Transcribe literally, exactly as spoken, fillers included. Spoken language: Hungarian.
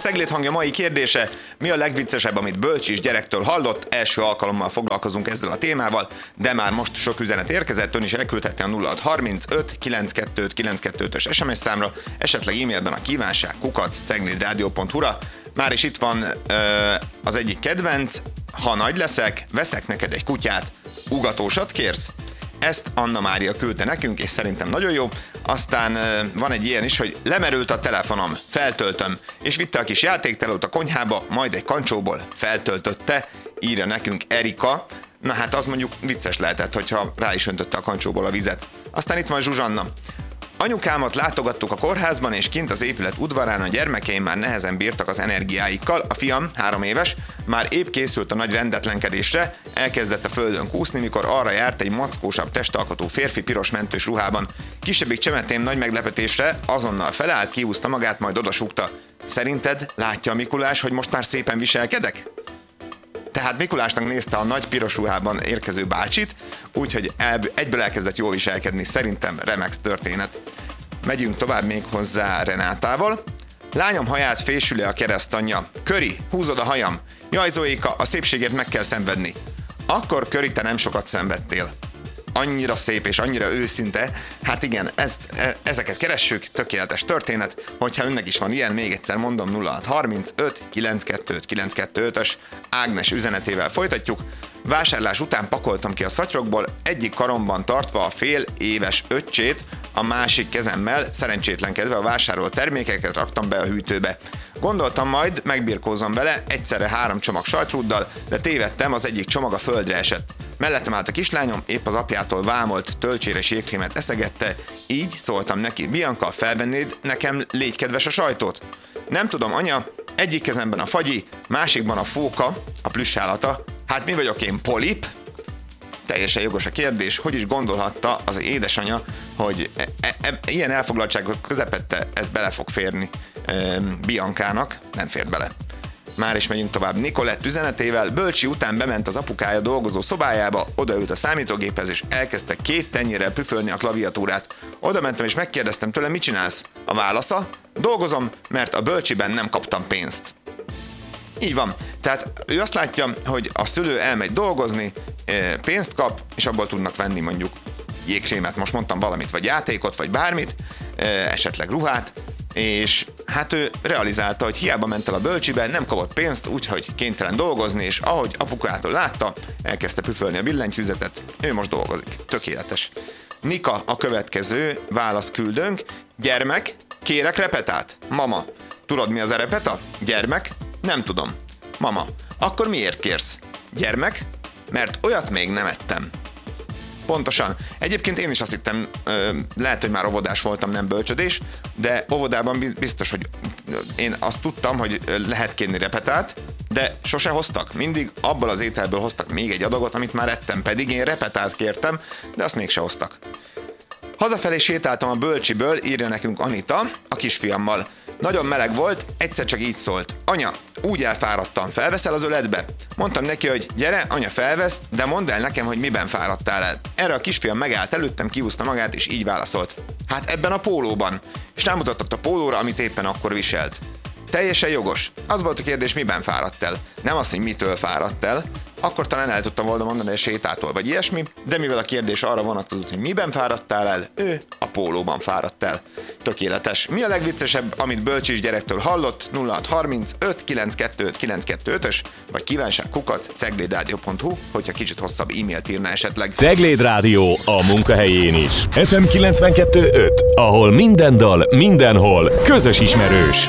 Cegléd hangja mai kérdése: mi a legviccesebb, amit Bölcsi is gyerektől hallott? Első alkalommal foglalkozunk ezzel a témával, de már most sok üzenet érkezett, ön is elküldhette a nulla hat harmincöt kilencvenkettő kilencvenkettő-ös es em es számra, esetleg e-mailben a kívánság kukac ceglédradio pont hu-ra. Már is itt van ö, az egyik kedvenc: ha nagy leszek, veszek neked egy kutyát, ugatósat kérsz? Ezt Anna Mária küldte nekünk, és szerintem nagyon jó. Aztán euh, van egy ilyen is, hogy lemerült a telefonom, feltöltöm, és vitte a kis játéktelót a konyhába, majd egy kancsóból feltöltötte, írja nekünk Erika. Na hát az mondjuk vicces lehetett, hogyha rá is öntötte a kancsóból a vizet. Aztán itt van Zsuzsanna. Anyukámat látogattuk a kórházban, és kint az épület udvarán a gyermekeim már nehezen bírtak az energiáikkal. A fiam, három éves, már épp készült a nagy rendetlenkedésre, elkezdett a földön kúszni, mikor arra járt egy mackósabb testalkotú férfi piros mentős ruhában. Kisebbik csemetém nagy meglepetésre azonnal felállt, kihúzta magát, majd odasúgta: szerinted látja a Mikulás, hogy most már szépen viselkedek? Tehát Mikulásnak nézte a nagy piros ruhában érkező bácsit, úgyhogy egyből elkezdett jól viselkedni. Szerintem remek történet. Megyünk tovább még hozzá Renátával. Lányom haját fésüli a keresztanyja. Köri, húzod a hajam. Jaj Zoéka, a szépségért meg kell szenvedni. Akkor Köri, te nem sokat szenvedtél. Annyira szép és annyira őszinte. Hát igen, ezt, e, ezeket keressük, tökéletes történet. Hogyha önnek is van ilyen, még egyszer mondom, nulla hat harmincöt kilencvenkettő kilencvenkettő-ös Ágnes üzenetével folytatjuk. Vásárlás után pakoltam ki a szatyrokból, egyik karomban tartva a fél éves öccsét, a másik kezemmel szerencsétlenkedve a vásárolt termékeket raktam be a hűtőbe. Gondoltam, majd megbirkózom vele egyszerre három csomag sajtrúddal, de tévedtem, az egyik csomag a földre esett. Mellettem állt a kislányom, épp az apjától vámolt tölcséres jégkrémet eszegette, így szóltam neki: Bianca, felvennéd nekem, légy kedves, a sajtot? Nem tudom, anya, egyik kezemben a fagyi, másikban a fóka, a plüssállata. Hát mi vagyok én, polip? Teljesen jogos a kérdés, hogy is gondolhatta az édesanyja, hogy e, e, e, ilyen elfoglaltságok közepette ez bele fog férni e, Biancának, nem fér bele. Már is megyünk tovább Nikolett üzenetével. Bölcsi után bement az apukája dolgozó szobájába, odaült a számítógéphez, és elkezdte két tenyérrel püfölni a klaviatúrát. Oda mentem és megkérdeztem tőle: mit csinálsz? A válasza: dolgozom, mert a Bölcsiben nem kaptam pénzt. Így van. Tehát ő azt látja, hogy a szülő elmegy dolgozni, pénzt kap, és abból tudnak venni mondjuk jégkrémet, most mondtam valamit, vagy játékot, vagy bármit, esetleg ruhát, és hát ő realizálta, hogy hiába ment el a Bölcsibe, nem kapott pénzt, úgyhogy kénytelen dolgozni, és ahogy apukától látta, elkezdte püfölni a billentyűzetet, ő most dolgozik. Tökéletes. Nika a következő válasz küldőnk. Gyermek, kérek repetát? Mama, tudod mi az a repeta? Gyermek, nem tudom. Mama, akkor miért kérsz? Gyermek, mert olyat még nem ettem. Pontosan. Egyébként én is azt hittem, lehet, hogy már óvodás voltam, nem bölcsödés, de óvodában biztos, hogy én azt tudtam, hogy lehet kérni repetát, de sose hoztak. Mindig abból az ételből hoztak még egy adagot, amit már ettem, pedig én repetát kértem, de azt mégse hoztak. Hazafelé sétáltam a Bölcsiből, írja nekünk Anita, a kisfiammal. Nagyon meleg volt, egyszer csak így szólt: anya, úgy elfáradtam, felveszel az öletbe? Mondtam neki, hogy gyere, anya felvesz, de mondd el nekem, hogy miben fáradtál el. Erre a kisfiam megállt előttem, kihúzta magát, és így válaszolt: hát ebben a pólóban. És rámutatott a pólóra, amit éppen akkor viselt. Teljesen jogos. Az volt a kérdés, miben fáradt el. Nem az, hogy mitől fáradt el. Akkor talán el tudtam volna mondani, hogy sétától vagy ilyesmi, de mivel a kérdés arra vonatkozott, hogy miben fáradtál el, ő a pólóban fáradt el. Tökéletes. Mi a legviccesebb, amit Bölcsi is gyerektől hallott? nulla hat harmincöt kilencvenkettő kilencvenkettő-ös vagy kívánság kukac ceglédradio pont hu, hogyha kicsit hosszabb e-mailt írna esetleg. Cegléd Rádió a munkahelyén is. ef em kilencvenkettő öt, ahol minden dal, mindenhol közös ismerős.